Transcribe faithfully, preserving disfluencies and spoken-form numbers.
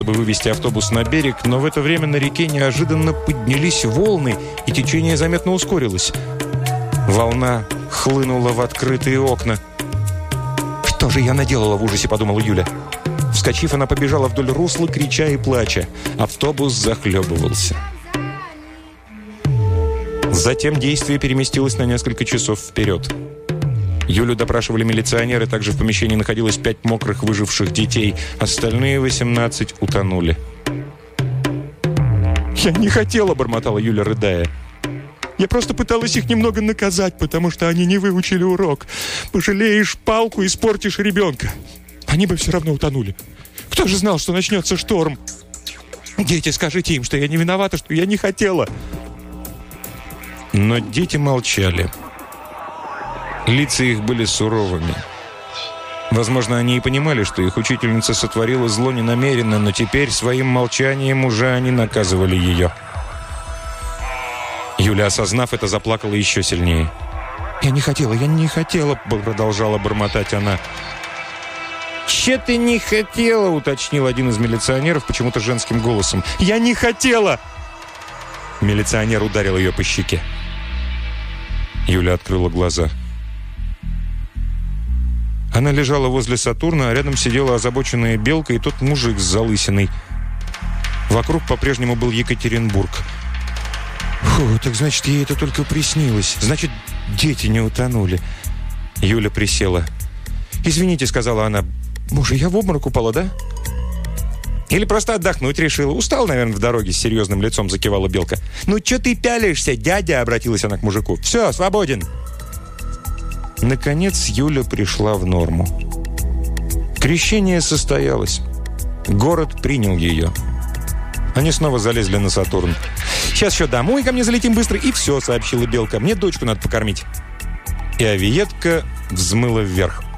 чтобы вывести автобус на берег, но в это время на реке неожиданно поднялись волны, и течение заметно ускорилось. Волна хлынула в открытые окна. «Что же я наделала?» — в ужасе подумала Юля. Вскочив, она побежала вдоль русла, крича и плача. Автобус захлебывался. Затем действие переместилось на несколько часов вперед. Юлю допрашивали милиционеры, также в помещении находилось пять мокрых выживших детей. Остальные восемнадцать утонули. «Я не хотела», — бормотала Юля, рыдая. «Я просто пыталась их немного наказать, потому что они не выучили урок. Пожалеешь палку, испортишь ребенка. Они бы все равно утонули. Кто же знал, что начнется шторм? Дети, скажите им, что я не виновата, что я не хотела». Но дети молчали. Лица их были суровыми. Возможно, они и понимали, что их учительница сотворила зло ненамеренно, но теперь своим молчанием уже они наказывали ее. Юля, осознав это, заплакала еще сильнее. «Я не хотела, я не хотела», — продолжала бормотать она. «Че ты не хотела?» — уточнил один из милиционеров почему-то женским голосом. «Я не хотела!» Милиционер ударил ее по щеке. Юля открыла глаза. Она лежала возле Сатурна, а рядом сидела озабоченная Белка и тот мужик с залысиной. Вокруг по-прежнему был Екатеринбург. «Фу, так значит, ей это только приснилось. Значит, дети не утонули». Юля присела. «Извините», — сказала она. «Боже, я в обморок упала, да?» «Или просто отдохнуть решила. Устал, наверное, в дороге», — с серьезным лицом закивала Белка. «Ну, что ты пялишься, дядя?» — обратилась она к мужику. «Все, свободен». Наконец Юля пришла в норму. Крещение состоялось. Город принял ее. Они снова залезли на Сатурн. «Сейчас еще домой ко мне залетим быстро, и все», — сообщила Белка. «Мне дочку надо покормить». И авиетка взмыла вверх.